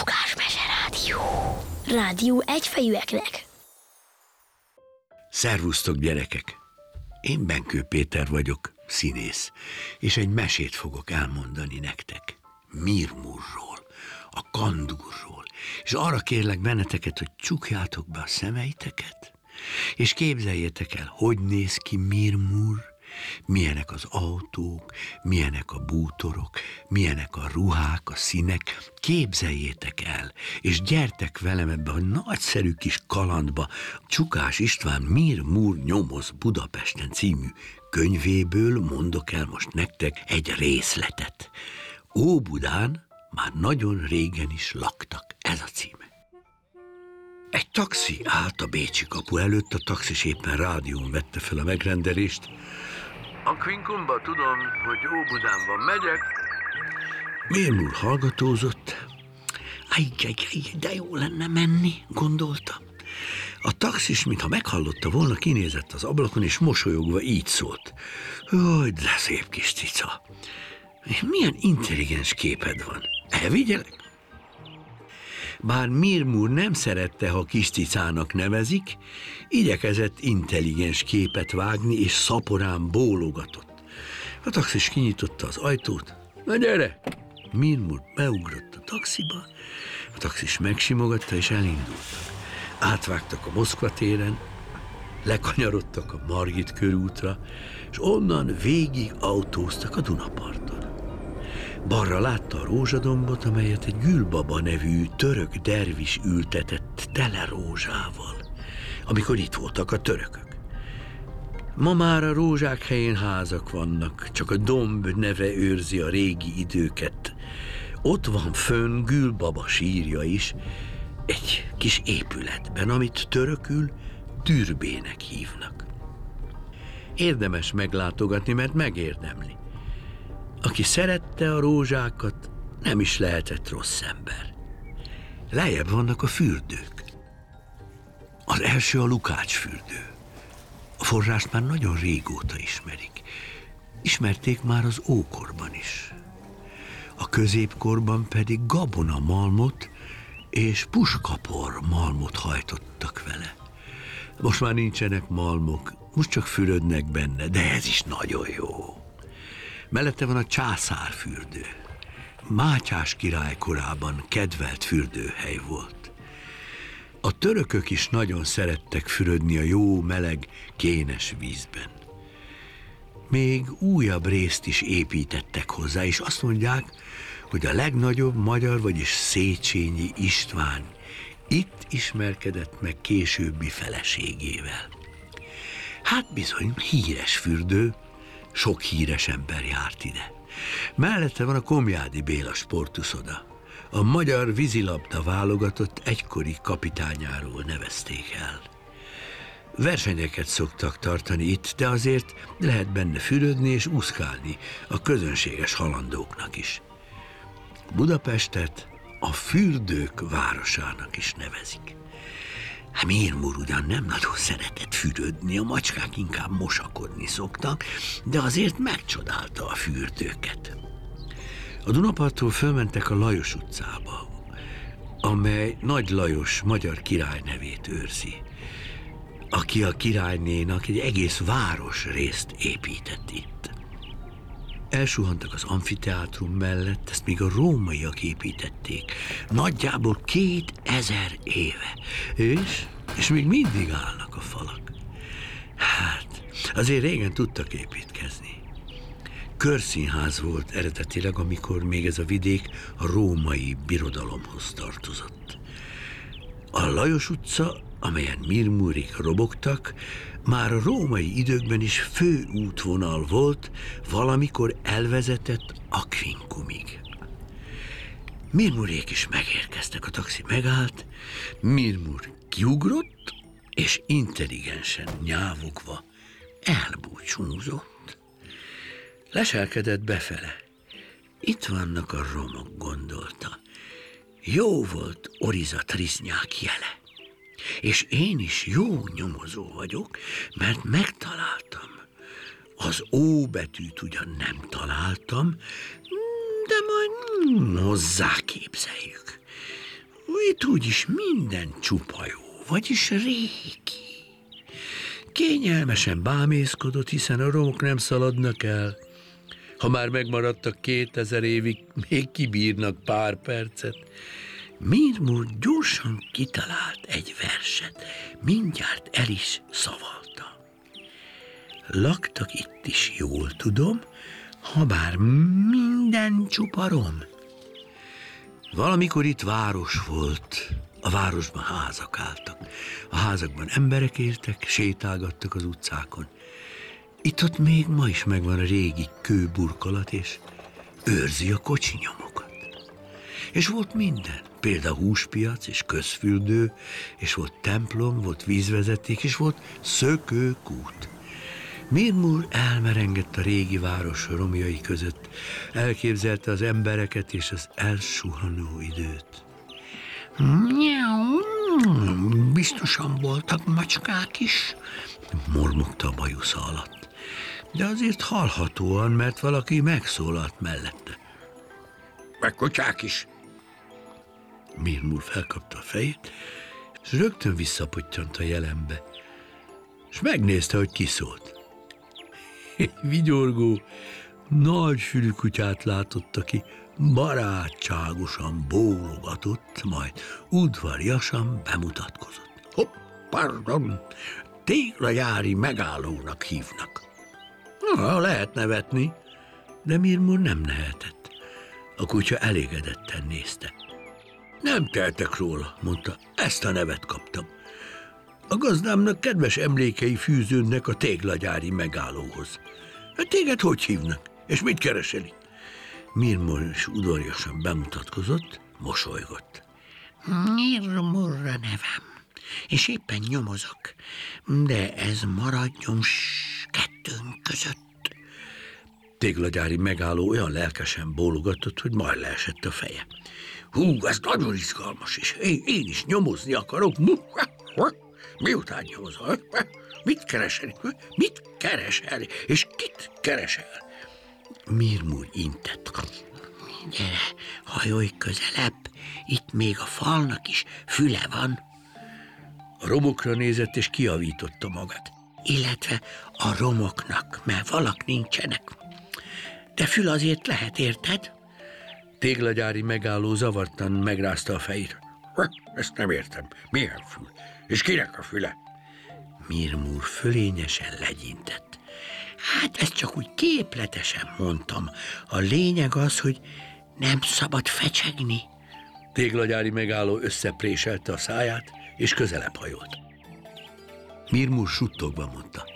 Csukás Mese Rádió. Rádió egyfejűeknek. Szervusztok, gyerekek! Én Benkő Péter vagyok, színész, és egy mesét fogok elmondani nektek. Mirmurról, a kandúrról, és arra kérlek benneteket, hogy csukjátok be a szemeiteket, és képzeljétek el, hogy néz ki Mirmur, milyenek az autók, milyenek a bútorok, milyenek a ruhák, a színek. Képzeljétek el, és gyertek velem ebbe a nagyszerű kis kalandba Csukás István Mirmur nyomoz Budapesten című könyvéből mondok el most nektek egy részletet. Óbudán már nagyon régen is laktak, ez a címe. Egy taxi állt a bécsi kapu előtt, a taxis éppen rádión vette fel a megrendelést. A Quincumba, tudom, hogy Óbudán van, megyek. Mirmur hallgatózott. De jó lenne menni, gondolta. A taxis, mintha meghallotta volna, kinézett az ablakon, és mosolyogva így szólt. Jaj, de szép kis cica. Milyen intelligens képed van. Elvigyelek? Bár Mirmur nem szerette, ha kis cicának nevezik, igyekezett intelligens képet vágni, és szaporán bólogatott. A taxis kinyitotta az ajtót. Na gyere! Mirmur beugrott a taxiba, a taxis megsimogatta, és elindultak. Átvágtak a Moszkva téren, lekanyarodtak a Margit körútra, és onnan végig autóztak a Dunaparton. Balra látta a rózsadombot, amelyet egy Gülbaba nevű török dervis ültetett tele rózsával, amikor itt voltak a törökök. Ma már a rózsák helyén házak vannak, csak a domb neve őrzi a régi időket. Ott van fönn Gülbaba sírja is, egy kis épületben, amit törökül Türbének hívnak. Érdemes meglátogatni, mert megérdemli. Aki szerette a rózsákat, nem is lehetett rossz ember. Lejjebb vannak a fürdők. Az első a Lukács fürdő. A forrást már nagyon régóta ismerik. Ismerték már az ókorban is. A középkorban pedig gabonamalmot és puskapor malmot hajtottak vele. Most már nincsenek malmok, most csak fürödnek benne, de ez is nagyon jó. Mellette van a császárfürdő. Mátyás király korában kedvelt fürdőhely volt. A törökök is nagyon szerettek fürödni a jó, meleg, kénes vízben. Még újabb részt is építettek hozzá, és azt mondják, hogy a legnagyobb magyar, vagyis Széchenyi István itt ismerkedett meg későbbi feleségével. Hát bizony híres fürdő, sok híres ember járt ide. Mellette van a Komjádi Béla sportuszoda. A magyar vízilabda válogatott egykori kapitányáról nevezték el. Versenyeket szoktak tartani itt, de azért lehet benne fürödni és úszkálni a közönséges halandóknak is. Budapestet a fürdők városának is nevezik. Mirmur ugyan nem nagyon szeretett fürödni, a macskák inkább mosakodni szoktak, de azért megcsodálta a fürdőket. A Dunaparttól fölmentek a Lajos utcába, amely Nagy Lajos magyar király nevét őrzi, aki a királynénak egy egész városrészt épített itt. Elsuhantak az amfiteátrum mellett, ezt még a rómaiak építették, nagyjából 2000 éve, és még mindig állnak a falak. Hát, azért régen tudtak építkezni. Körszínház volt eredetileg, amikor még ez a vidék a római birodalomhoz tartozott. A Lajos utca, amelyen Mirmurék robogtak, már a római időkben is főútvonal volt, valamikor elvezetett a Quincumig. Mirmurék is megérkeztek, a taxi megállt, Mirmur kiugrott, és intelligensen nyávogva elbúcsúzott. Leselkedett befele. Itt vannak a romok, gondolta. Jó volt Oriza Triznyák jele. És én is jó nyomozó vagyok, mert megtaláltam. Az Ó betűt ugyan nem találtam, de majd hozzáképzeljük. Itt úgyis minden csupa jó, vagyis régi. Kényelmesen bámészkodott, hiszen a romok nem szaladnak el. Ha már megmaradtak 2000 évig, még kibírnak pár percet. Mirmur gyorsan kitalált egy verset, mindjárt el is szavalta. Laktak itt is, jól tudom, habár minden csupa rom. Valamikor itt város volt, a városban házak álltak. A házakban emberek éltek, sétálgattak az utcákon. Itt-ott még ma is megvan a régi kőburkolat, és őrzi a kocsinyomokat. És volt minden, például húspiac és közfürdő, és volt templom, volt vízvezeték, és volt szökőkút. Mirmur elmerengett a régi város romjai között, elképzelte az embereket és az elsuhanó időt. Biztosan voltak macskák is, mormogta a bajusza alatt. De azért hallhatóan, mert valaki megszólalt mellette. Meg kutyák is. Mirmur felkapta a fejét, és rögtön visszapottyant a jelenbe, és megnézte, hogy ki szólt. Vigyorgó, nagy fülű kutyát látott, aki barátságosan bólogatott, majd udvariasan bemutatkozott. Hopp, pardon, téglagyári megállónak hívnak. Lehet nevetni, de Mirmur nem nehetett. A kutya elégedetten nézte. Nem teltek róla, mondta, ezt a nevet kaptam. A gazdámnak kedves emlékei fűződnek a téglagyári megállóhoz. Téged hogy hívnak? És mit keresel itt? Mirmur is udvariasan bemutatkozott, mosolygott. Mirmurra nevem, és éppen nyomozok, de ez maradjon kettőnk között. Téglagyári megálló olyan lelkesen bólogatott, hogy majd leesett a feje. Ez nagyon izgalmas, és én is nyomozni akarok. Miután nyomozol? Mit keresel? Mit keresel? És kit keresel? Mirmur intett. Gyere, hajolj közelebb, itt még a falnak is füle van. A romokra nézett, és kiavította magát. Illetve a romoknak, mert valak nincsenek. De fül azért lehet, érted? Téglagyári megálló zavartan megrázta a fejét. Ezt nem értem. Milyen fül? És kinek a füle? Mirmur fölényesen legyintett. Hát ezt csak úgy képletesen mondtam. A lényeg az, hogy nem szabad fecsegni. Téglagyári megálló összepréselte a száját, és közelebb hajolt. Mirmur suttogva mondta.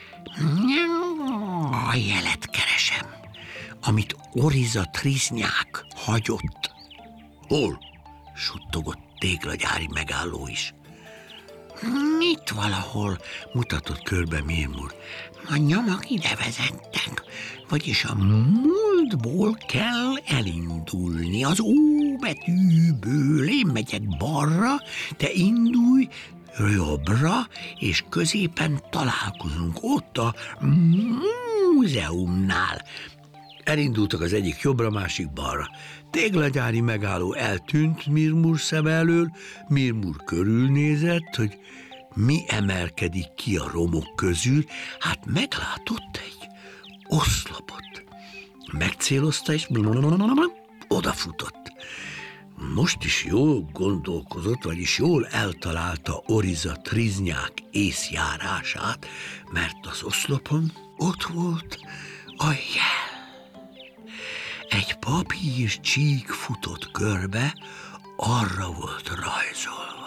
A jelet keresem, amit Oriza Triznyák hagyott. Hol? Suttogott Téglagyári megálló is. Itt valahol, mutatott körbe Mirmur. A nyomak ide vezettek, vagyis a múltból kell elindulni. Az Ó betűből én megyek balra, te indulj jobbra, és középen találkozunk ott a múzeumnál. Elindultak az egyik jobbra, másik balra. Téglagyári megálló eltűnt Mirmur szem elől, Mirmur körülnézett, hogy mi emelkedik ki a romok közül, hát meglátott egy oszlopot. Megcélozta, és odafutott. Most is jól gondolkozott, vagyis jól eltalálta Oriza Triznyák észjárását, mert az oszlopon ott volt a jel. Egy papír csík futott körbe, arra volt rajzolva.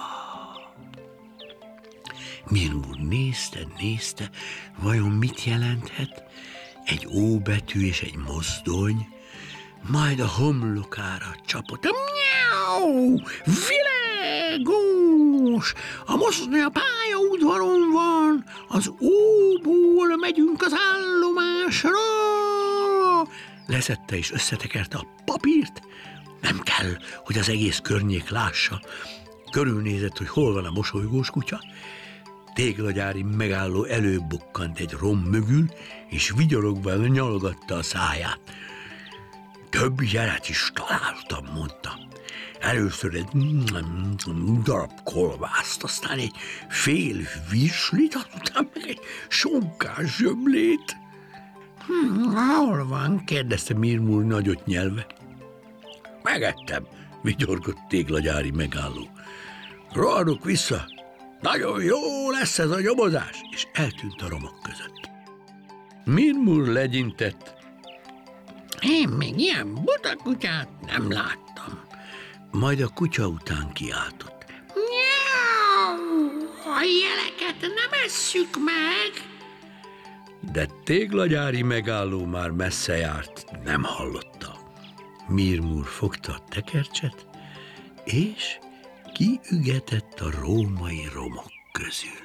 Mirmur nézte, vajon mit jelenthet? Egy Ó betű és egy mozdony, majd a homlokára csapott. Miau! Világos! A mozdony a pályaudvaron van, az Óból megyünk az állomásra! Leszedte és összetekerte a papírt. Nem kell, hogy az egész környék lássa. Körülnézett, hogy hol van a mosolygós kutya. Téglagyári megálló előbukkant egy rom mögül, és vigyorogva nyalogatta a száját. Több jelet is találtam, mondta. Először egy darab kolbászt, aztán egy fél virslit, azután meg egy sonkás zsömlét. Hol van? Kérdezte Mirmur nagyot nyelve. Megettem, vigyorgott téglagyári megálló. Rohanok vissza, nagyon jó lesz ez a nyomozás, és eltűnt a romok között. Mirmur legyintett. Én még ilyen buta kutyát nem láttam. Majd a kutya után kiáltott. Nyau! A jeleket nem esszük meg! De téglagyári megálló már messze járt, nem hallotta. Mirmur fogta a tekercset, és kiügetett a római romok közül.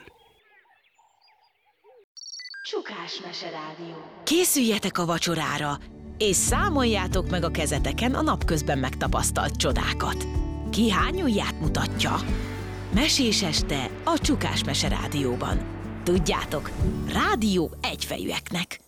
Csukás Meserádió. Készüljetek a vacsorára, és számoljátok meg a kezeteken a napközben megtapasztalt csodákat. Ki hány ujját mutatja? Mesés este a Csukás Meserádióban. Tudjátok, rádió egyfejűeknek.